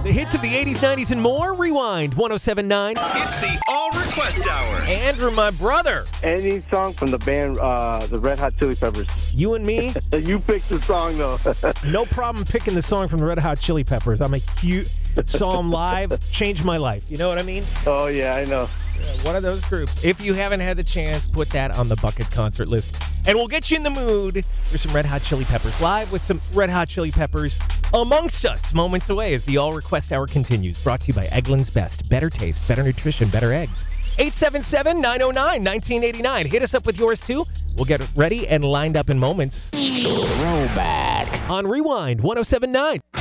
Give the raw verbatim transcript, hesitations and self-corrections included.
The hits of the eighties, nineties, and more. Rewind one oh seven point nine. It's the All Request Hour. Andrew, my brother. Any song from the band, uh, the Red Hot Chili Peppers. You and me. You picked the song, though. No problem picking the song from the Red Hot Chili Peppers. I'm a huge... Saw them live. Changed my life. You know what I mean? Oh, yeah, I know. Yeah, one of those groups. If you haven't had the chance, put that on the bucket concert list. And we'll get you in the mood for some Red Hot Chili Peppers. Live with some Red Hot Chili Peppers amongst us moments away as the All Request Hour continues. Brought to you by Eggland's Best. Better taste, better nutrition, better eggs. eight seven seven, nine oh nine, one nine eight nine. Hit us up with yours, too. We'll get it ready and lined up in moments. Throwback. On Rewind one oh seven point nine.